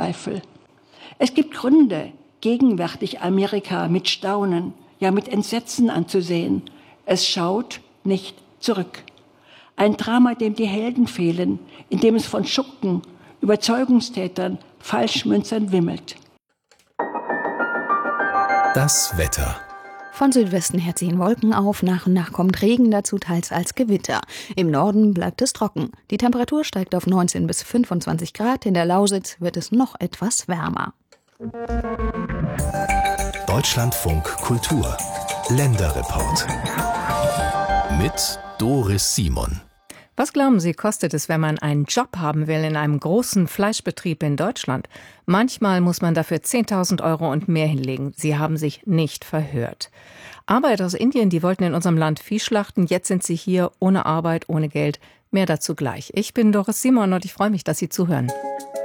Zweifel. Es gibt Gründe, gegenwärtig Amerika mit Staunen, ja mit Entsetzen anzusehen. Es schaut nicht zurück. Ein Drama, dem die Helden fehlen, in dem es von Schurken, Überzeugungstätern, Falschmünzern wimmelt. Das Wetter. Von Südwesten her ziehen Wolken auf, nach und nach kommt Regen dazu, teils als Gewitter. Im Norden bleibt es trocken. Die Temperatur steigt auf 19 bis 25 Grad. In der Lausitz wird es noch etwas wärmer. Deutschlandfunk Kultur. Länderreport. Mit Doris Simon. Was glauben Sie, kostet es, wenn man einen Job haben will in einem großen Fleischbetrieb in Deutschland? Manchmal muss man dafür 10.000 € und mehr hinlegen. Sie haben sich nicht verhört. Arbeiter aus Indien, die wollten in unserem Land Vieh schlachten. Jetzt sind sie hier ohne Arbeit, ohne Geld. Mehr dazu gleich. Ich bin Doris Simon und ich freue mich, dass Sie zuhören.